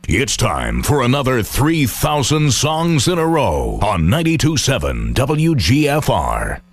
It's time for another 3,000 songs in a row on 92.7 WGFR.